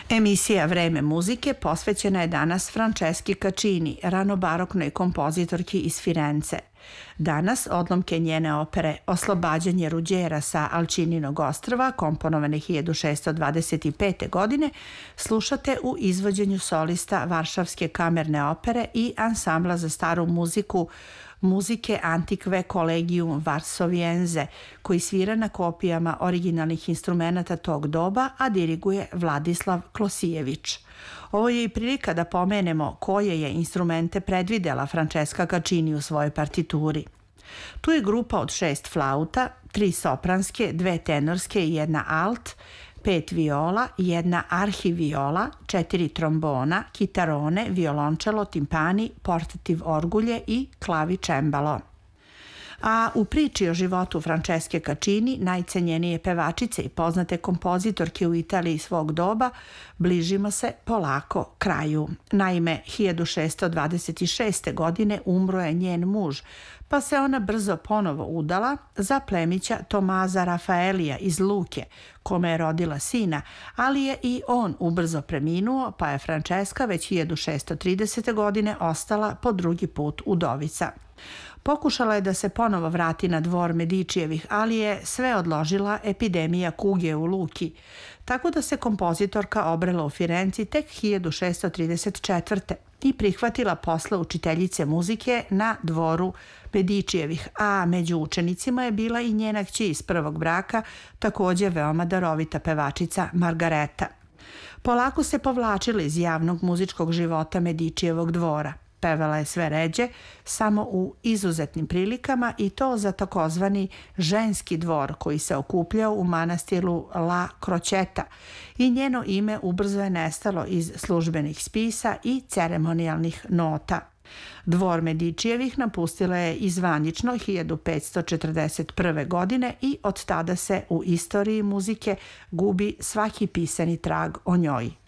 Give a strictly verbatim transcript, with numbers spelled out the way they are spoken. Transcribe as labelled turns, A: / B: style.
A: Emisija Vreme muzike posvećena je danas Franceski Caccini, ranobaroknoj kompozitorki iz Firence. Danas odlomke njene opere Oslobađanje Ruđera sa Alčininog ostrva, komponovane hiljadu šessto dvadeset pete. godine, slušate u izvođenju solista Varšavske kamerne opere i ansambla za staru muziku muzike Antikve Collegium Varsoviense, koji svira na kopijama originalnih instrumenata tog doba, a diriguje Vladislav Klosijević. Ovo je i prilika da pomenemo koje je instrumente predvidela Francesca Caccini u svojoj partituri. Tu je grupa od šest flauta, tri sopranske, dve tenorske i jedna alt, pet viola, jedna arhiviola, četiri trombona, kitarone, violončelo, timpani, portativ orgulje i klavičembalo. A u priči o životu Francesche Caccini, najcenjenije pevačice i poznate kompozitorke u Italiji svog doba, bližimo se polako kraju. Naime, hiljadu šessto dvadeset šeste. godine umro je njen muž, pa se ona brzo ponovo udala za plemića Tomaza Rafaelija iz Luke, kome je rodila sina, ali je i on ubrzo preminuo, pa je Francesca već hiljadu šessto tridesete. godine ostala po drugi put udovica. Pokušala je da se ponovo vrati na dvor Medičijevih, ali je sve odložila epidemija kuge u Luki, tako da se kompozitorka obrela u Firenci tek hiljadu šessto trideset četvrte. i prihvatila posla učiteljice muzike na dvoru Medičijevih, a među učenicima je bila i njena kći iz prvog braka, također veoma darovita pevačica Margareta. Polako se povlačila iz javnog muzičkog života Medičijevog dvora. Pevala je sve ređe, samo u izuzetnim prilikama, i to za takozvani ženski dvor koji se okupljao u manastiru La Cročeta, i njeno ime ubrzo je nestalo iz službenih spisa i ceremonijalnih nota. Dvor Medičijevih napustila je i zvanično hiljadu petsto četrdeset prve. godine i od tada se u istoriji muzike gubi svaki pisani trag o njoj.